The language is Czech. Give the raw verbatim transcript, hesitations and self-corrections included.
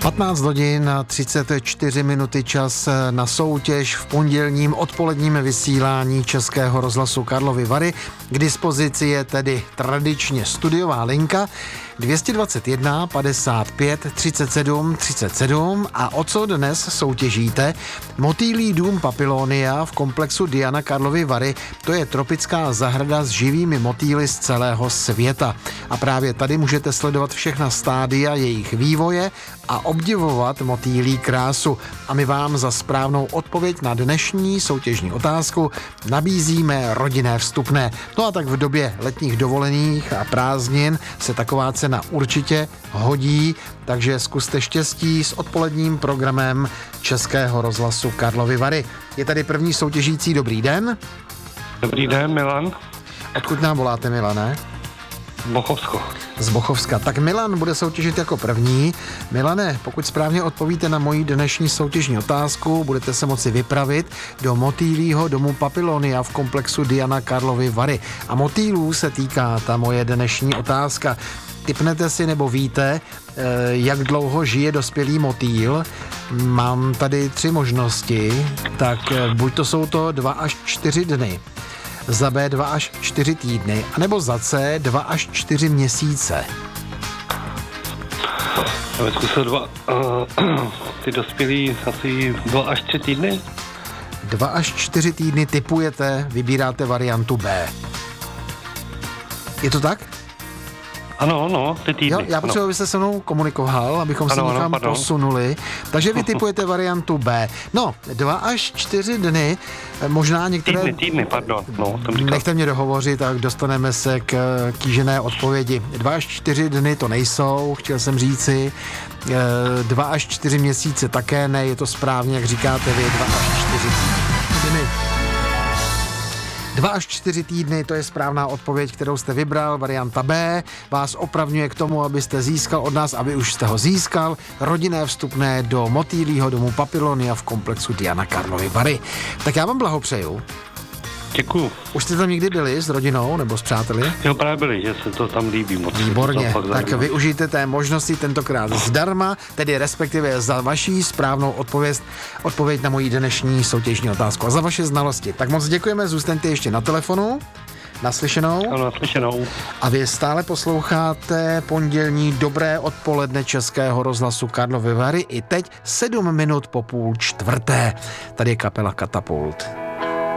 patnáct hodin a třicet čtyři minuty čas na soutěž v pondělním odpoledním vysílání Českého rozhlasu Karlovy Vary. K dispozici je tedy tradičně studiová linka dvě stě dvacet jedna padesát pět třicet sedm třicet sedm a o co dnes soutěžíte? Motýlí dům Papilonia v komplexu Diana Karlovy Vary, to je tropická zahrada s živými motýly z celého světa. A právě tady můžete sledovat všechna stádia jejich vývoje a obdivovat motýlí krásu. A my vám za správnou odpověď na dnešní soutěžní otázku nabízíme rodinné vstupné. No a tak v době letních dovolených a prázdnin se taková cena určitě hodí, takže zkuste štěstí s odpoledním programem Českého rozhlasu Karlovy Vary. Je tady první soutěžící, dobrý den. Dobrý den, Milan. Odkud nám voláte, Milane? Bochovsko. Z Bochovska. Tak Milan bude soutěžit jako první. Milane, pokud správně odpovíte na moji dnešní soutěžní otázku, budete se moci vypravit do motýlího domu Papilonia v komplexu Diana Karlovy Vary. A motýlů se týká ta moje dnešní otázka. Tipnete si nebo víte, jak dlouho žije dospělý motýl? Mám tady tři možnosti, tak buď to jsou to dva až čtyři dny, za B dva až čtyři týdny, anebo za C dva až čtyři měsíce. Já bych zkusil dva, uh, ty dospělí asi dva až tři týdny. Dva až čtyři týdny tipujete, vybíráte variantu B. Je to tak? Ano, no, ty týdny. Jo, já potřebuji, abyste se mnou komunikoval, abychom ano, se někam ano, posunuli. Takže vy tipujete variantu B. No, dva až čtyři dny, možná některé... Týdny, týdny, pardon. No, nechte mě dohovořit, tak dostaneme se k kýžené odpovědi. Dva až čtyři dny to nejsou, chtěl jsem říci. Dva až čtyři měsíce také ne, je to správně, jak říkáte vy, dva až čtyři týdny. Dva až čtyři týdny, to je správná odpověď, kterou jste vybral. Varianta B vás opravňuje k tomu, abyste získal od nás, aby už jste ho získal, rodinné vstupné do motýlího domu Papilonia v komplexu Diana Karlovy Vary. Tak já vám blahopřeju. Děkuju. Už jste tam někdy byli s rodinou nebo s přáteli? Jo, právě byli, že se to tam líbí moc. Výborně, tak využijte té možnosti tentokrát zdarma, tedy respektive za vaší správnou odpověď, odpověď na moji dnešní soutěžní otázku a za vaše znalosti. Tak moc děkujeme, zůstaňte ještě na telefonu. Naslyšenou. Ano, naslyšenou. A vy stále posloucháte pondělní dobré odpoledne Českého rozhlasu Karlovy Vary i teď sedm minut po půl čtvrté. Tady je kapela Katapult.